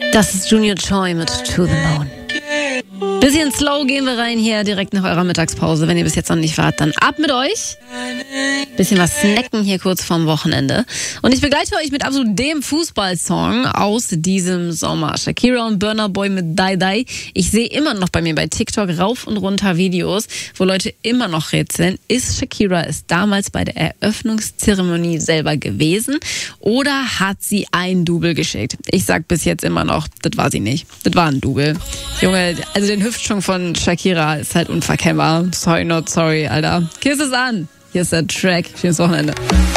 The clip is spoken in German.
Das ist Junior Choi mit To The Moon. Bisschen slow gehen wir rein hier direkt nach eurer Mittagspause. Wenn ihr bis jetzt noch nicht wart, dann ab mit euch. Bisschen was snacken hier kurz vorm Wochenende. Und ich begleite euch mit absolut dem Fußballsong aus diesem Sommer. Shakira und Burna Boy mit Die Die. Ich sehe immer noch bei mir bei TikTok rauf und runter Videos, wo Leute immer noch rätseln, ist Shakira es damals bei der Eröffnungszeremonie selber gewesen oder hat sie ein Double geschickt? Ich sag bis jetzt immer noch, das war sie nicht. Das war ein Double. Junge, also den Hüftschwung von Shakira ist halt unverkennbar. Sorry, not sorry, Alter. Kiss es an. Hier ist der Track. Schönes Wochenende.